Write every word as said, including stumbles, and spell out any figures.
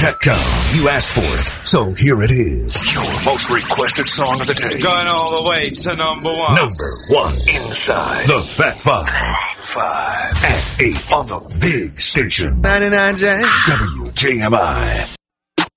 Tech Town. You asked for it, so here it is. Your most requested song of the day. Going all the way to number one. Number one inside the Fat Five. Five at eight on the big station. ninety-nine J. W J M I.